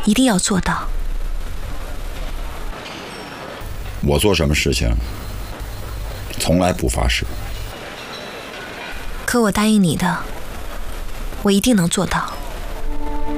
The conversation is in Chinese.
一定要做到。 我做什么事情，从来不发誓。 可我答应你的，我一定能做到。